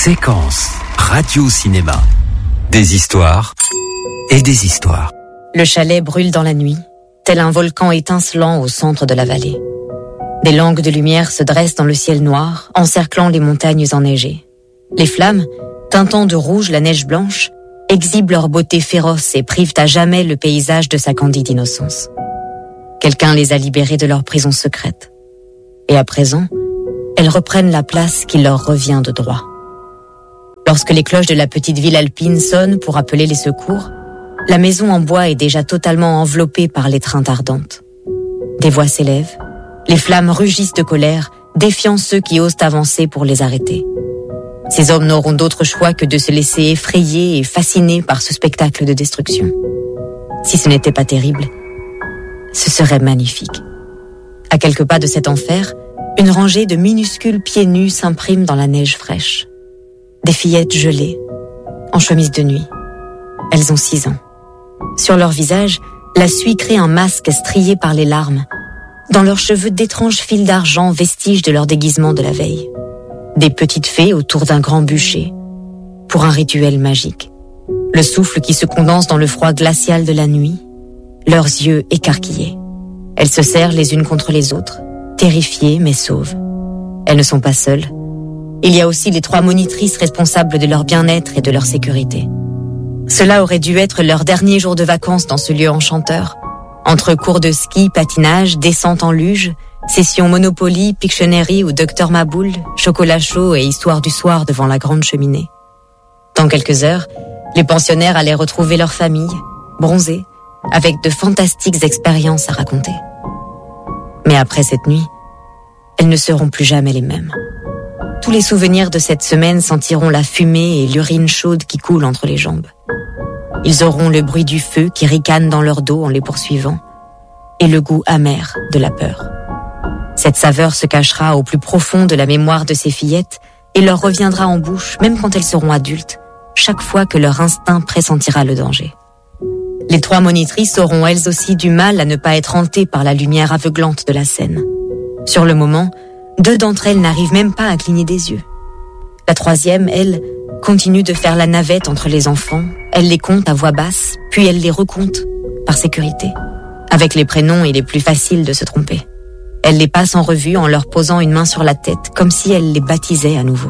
Séquence radio-cinéma. Des histoires et des histoires. Le chalet brûle dans la nuit, tel un volcan étincelant au centre de la vallée. Des langues de lumière se dressent dans le ciel noir, encerclant les montagnes enneigées. Les flammes, teintant de rouge la neige blanche, exhibent leur beauté féroce et privent à jamais le paysage de sa candide innocence. Quelqu'un les a libérés de leur prison secrète. Et à présent, elles reprennent la place qui leur revient de droit. Lorsque les cloches de la petite ville alpine sonnent pour appeler les secours, la maison en bois est déjà totalement enveloppée par l'étreinte ardente. Des voix s'élèvent, les flammes rugissent de colère, défiant ceux qui osent avancer pour les arrêter. Ces hommes n'auront d'autre choix que de se laisser effrayer et fasciner par ce spectacle de destruction. Si ce n'était pas terrible, ce serait magnifique. À quelques pas de cet enfer, une rangée de minuscules pieds nus s'imprime dans la neige fraîche. Des fillettes gelées, en chemise de nuit. Elles ont 6 ans. Sur leur visage, la suie crée un masque strié par les larmes. Dans leurs cheveux, d'étranges fils d'argent, vestiges de leur déguisement de la veille. Des petites fées autour d'un grand bûcher, pour un rituel magique. Le souffle qui se condense dans le froid glacial de la nuit, leurs yeux écarquillés. Elles se serrent les unes contre les autres, terrifiées mais sauves. Elles ne sont pas seules. Il y a aussi les 3 monitrices responsables de leur bien-être et de leur sécurité. Cela aurait dû être leur dernier jour de vacances dans ce lieu enchanteur. Entre cours de ski, patinage, descente en luge, sessions Monopoly, Pictionary ou Dr Maboul, chocolat chaud et histoire du soir devant la grande cheminée. Dans quelques heures, les pensionnaires allaient retrouver leur famille, bronzés, avec de fantastiques expériences à raconter. Mais après cette nuit, elles ne seront plus jamais les mêmes. Tous les souvenirs de cette semaine sentiront la fumée et l'urine chaude qui coule entre les jambes. Ils auront le bruit du feu qui ricane dans leur dos en les poursuivant, et le goût amer de la peur. Cette saveur se cachera au plus profond de la mémoire de ces fillettes et leur reviendra en bouche, même quand elles seront adultes, chaque fois que leur instinct pressentira le danger. Les 3 monitrices auront elles aussi du mal à ne pas être hantées par la lumière aveuglante de la scène. Sur le moment, 2 d'entre elles n'arrivent même pas à cligner des yeux. La 3e, elle, continue de faire la navette entre les enfants. Elle les compte à voix basse, puis elle les recompte, par sécurité, avec les prénoms et les plus faciles de se tromper. Elle les passe en revue en leur posant une main sur la tête, comme si elle les baptisait à nouveau.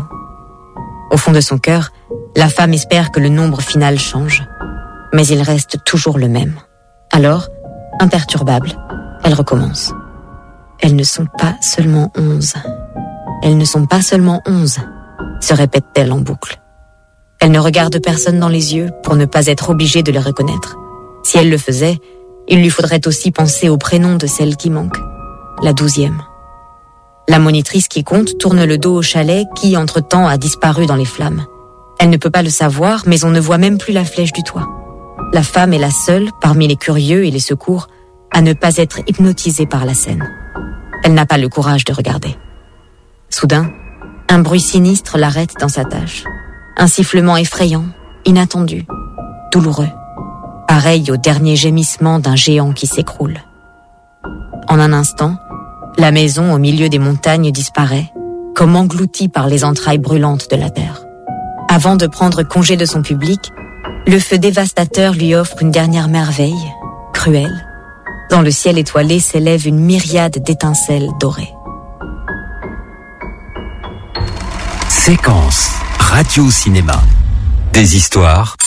Au fond de son cœur, la femme espère que le nombre final change, mais il reste toujours le même. Alors, imperturbable, elle recommence. Elles ne sont pas seulement 11. Elles ne sont pas seulement 11, se répète-t-elle en boucle. Elle ne regarde personne dans les yeux pour ne pas être obligée de les reconnaître. Si elle le faisait, il lui faudrait aussi penser au prénom de celle qui manque, la 12e. La monitrice qui compte tourne le dos au chalet qui, entre-temps, a disparu dans les flammes. Elle ne peut pas le savoir, mais on ne voit même plus la flèche du toit. La femme est la seule, parmi les curieux et les secours, à ne pas être hypnotisée par la scène. Elle n'a pas le courage de regarder. Soudain, un bruit sinistre l'arrête dans sa tâche. Un sifflement effrayant, inattendu, douloureux, pareil au dernier gémissement d'un géant qui s'écroule. En un instant, la maison au milieu des montagnes disparaît, comme engloutie par les entrailles brûlantes de la terre. Avant de prendre congé de son public, le feu dévastateur lui offre une dernière merveille, cruelle. Dans le ciel étoilé s'élève une myriade d'étincelles dorées. Séquence radio-cinéma. Des histoires